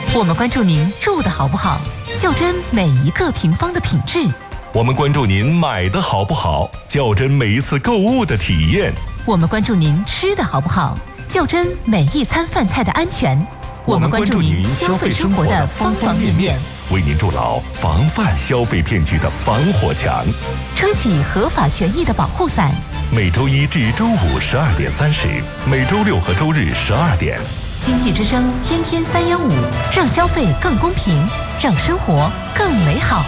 我们关注您住的好不好，较真每一个平方的品质。 我们关注您买的好不好，较真每一次购物的体验。 我们关注您吃的好不好，较真每一餐饭菜的安全。我们关注您消费生活的方方面面， 为您筑牢防范消费骗局的防火墙， 撑起合法权益的保护伞。 每周一至周五12点30，每周六和周日12点。 经济之声天天315，让消费更公平，让生活更美好。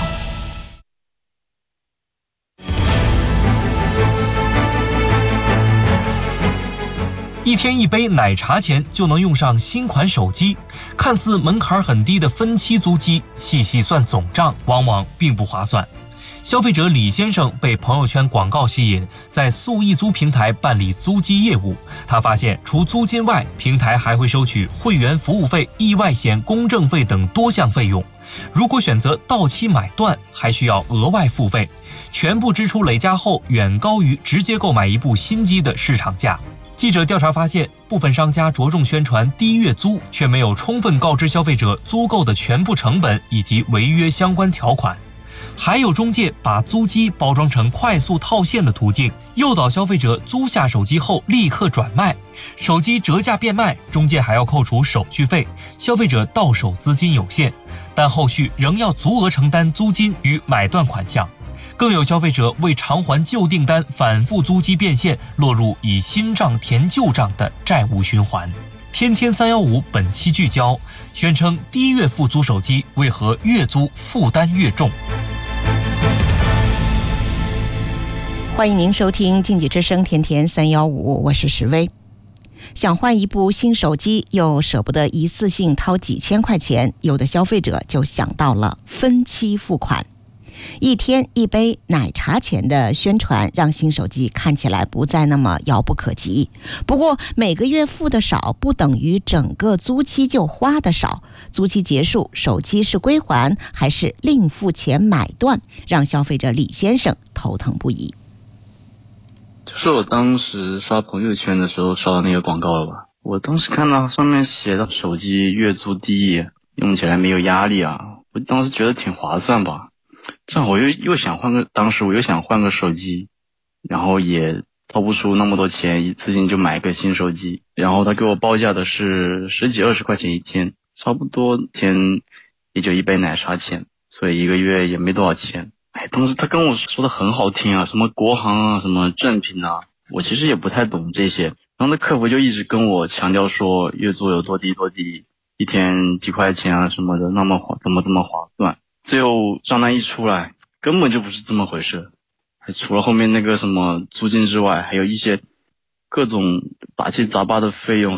一天一杯奶茶钱就能用上新款手机，看似门槛很低的分期租机，细细算总账往往并不划算。消费者李先生被朋友圈广告吸引，在速易租平台办理租机业务。他发现，除租金外，平台还会收取会员服务费、意外险、公证费等多项费用。如果选择到期买断，还需要额外付费，全部支出累加后，远高于直接购买一部新机的市场价。记者调查发现，部分商家着重宣传低月租，却没有充分告知消费者租购的全部成本以及违约相关条款。还有中介把租机包装成快速套现的途径，诱导消费者租下手机后立刻转卖，手机折价变卖，中介还要扣除手续费，消费者到手资金有限，但后续仍要足额承担租金与买断款项。更有消费者为偿还旧订单反复租机变现，落入以新账填旧账的债务循环。天天315本期聚焦，宣称低月付租手机为何月租负担越重。 欢迎您收听经济之声天天315，我是石薇。想换一部新手机又舍不得一次性掏几千块钱，有的消费者就想到了分期付款。一天一杯奶茶钱的宣传让新手机看起来不再那么遥不可及。不过每个月付的少不等于整个租期就花的少，租期结束手机是归还还是另付钱买断，让消费者李先生头疼不已。 就是我当时刷朋友圈的时候刷到那个广告了吧，我当时看到上面写的手机月租低，用起来没有压力啊，我当时觉得挺划算吧。正好我又想换个，当时我又想换个手机，然后也掏不出那么多钱，一次性就买个新手机。然后他给我报价的是10几20块钱一天，差不多天也就一杯奶茶钱，所以一个月也没多少钱。当时他跟我说的很好听啊，什么国行啊，什么正品啊，我其实也不太懂这些。然后那客服就一直跟我强调说月租有多低多低，一天几块钱啊什么的，怎么这么划算。最后账单一出来，根本就不是这么回事。除了后面那个什么租金之外，还有一些各种杂七杂八的费用，